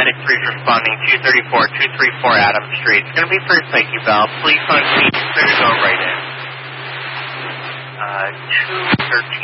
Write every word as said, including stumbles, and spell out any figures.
paramedic three responding, two thirty-four, two thirty-four Adams Street. It's going to be for a psyche valve. Please on scene, clear to go right in. Uh, two thirteen.